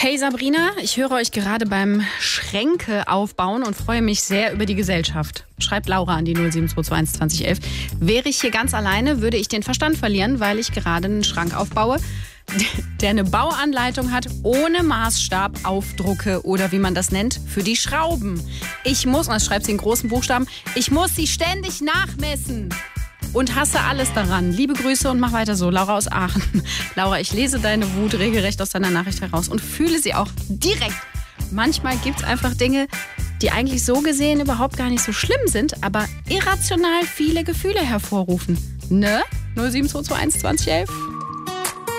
Hey Sabrina, ich höre euch gerade beim Schränke aufbauen und freue mich sehr über die Gesellschaft. Schreibt Laura an die 07221 2011. Wäre ich hier ganz alleine, würde ich den Verstand verlieren, weil ich gerade einen Schrank aufbaue, der eine Bauanleitung hat, ohne Maßstab, Aufdrucke oder wie man das nennt, für die Schrauben. Ich muss, und das schreibt sie in großen Buchstaben, ich muss sie ständig nachmessen. Und hasse alles daran. Liebe Grüße und mach weiter so. Laura aus Aachen. Laura, ich lese deine Wut regelrecht aus deiner Nachricht heraus und fühle sie auch direkt. Manchmal gibt es einfach Dinge, die eigentlich so gesehen überhaupt gar nicht so schlimm sind, aber irrational viele Gefühle hervorrufen. Ne? 07221 2011.